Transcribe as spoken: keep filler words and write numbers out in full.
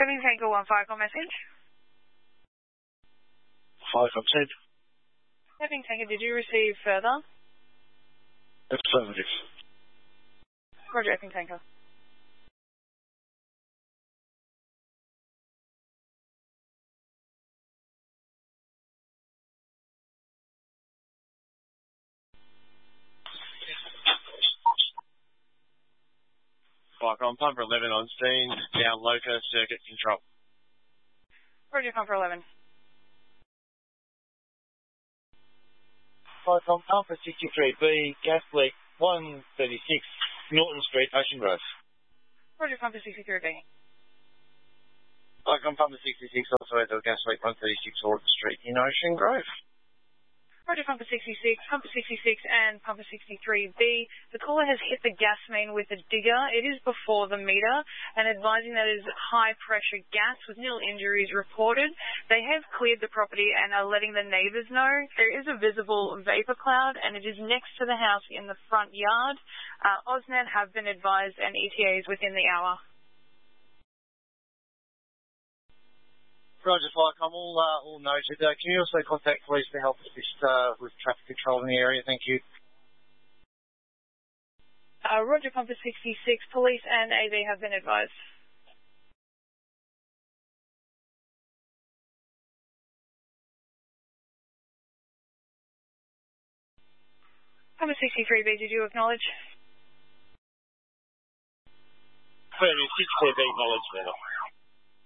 Having Tango one five on message. five from ten. Having Tango, did you receive further? Affirmative. Roger, Having Tango. Bike on Pumper eleven on scene, down Loca, circuit control. Roger, Pumper eleven. Bike on Pumper sixty-three B, gas leak one thirty-six, Norton Street, Ocean Grove. Roger, Pumper sixty-three B. Bike on Pumper sixty-six, also at the gas leak one thirty-six, Norton Street in Ocean Grove. Roger, Pumper sixty-six, Pumper sixty-six and Pumper sixty-three B. The caller has hit the gas main with a digger. It is before the meter and advising that it is high pressure gas with nil injuries reported. They have cleared the property and are letting the neighbours know. There is a visible vapour cloud and it is next to the house in the front yard. Uh, AusNet have been advised and E T A is within the hour. Roger, Flycom, all, uh, all noted. Uh, can you also contact police to help assist uh, with traffic control in the area? Thank you. Uh, Roger, Pumper sixty-six, police and A V have been advised. Pumper sixty-three B, did you acknowledge? sixty-three B, acknowledged, madam.